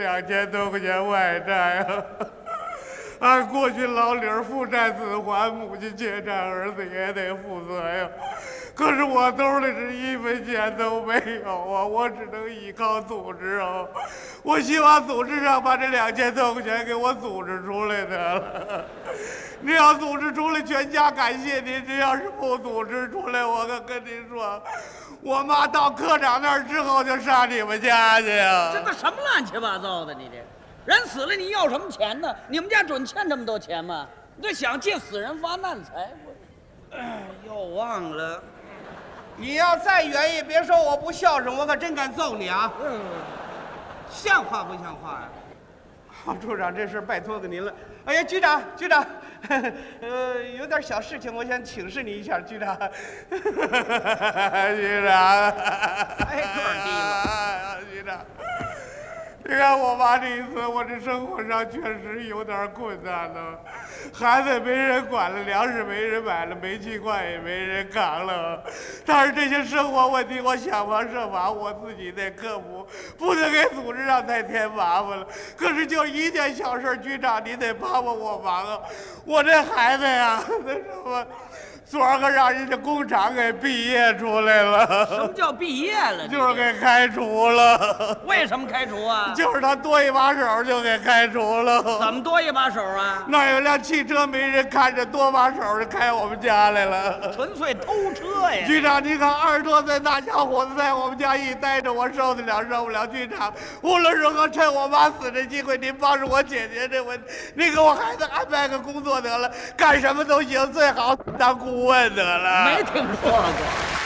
2000多块钱外债啊！按过去老理儿父债子还，母亲欠债，儿子也得负责呀。可是我兜里是1分钱都没有啊，我只能依靠组织啊。我希望组织上把这2000多块钱给我组织出来得了。你要组织出来，全家感谢您；这要是不组织出来，我可跟您说，我妈到科长那儿之后就上你们家去呀。 这都什么乱七八糟的？你这人死了，你要什么钱呢？你们家准欠这么多钱吗？你这想借死人发难财？又忘了。 你要再愿意，别说我不孝顺，我可真敢揍你啊！像话不像话呀？好，处长，这事拜托给您了。哎呀，局长，有点小事情，我想请示你一下，局长。局长， 挨个提了。 局长，你看我妈这一次，我这生活上确实有点困难呢。孩子没人管了，粮食没人买了，煤气罐也没人扛了。但是这些生活问题，我想方设法我自己得克服，不能给组织上再添麻烦了。可是就一件小事，局长您得帮帮我忙啊！我这孩子呀，那什么。昨儿个让人家工厂给毕业出来了。 什么叫毕业了？ 就是给开除了。 为什么开除啊？ 就是他多一把手就给开除了。 怎么多一把手啊？ 那有辆汽车没人看着，多把手就开我们家来了。 纯粹偷车呀！ 局长，你看20多岁大小伙子在我们家一待着，我受得了受不了？局长，无论如何趁我妈死这机会，您帮着我解决这问题。你给我孩子安排个工作得了，干什么都行，最好当顾问得了。 没听说过。